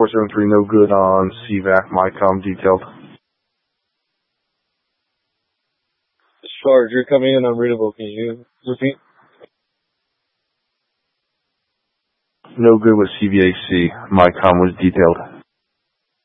473, no good on CVAC, MyCom detailed. Charge, you're coming in unreadable. Can you repeat? No good with CVAC, MyCom was detailed.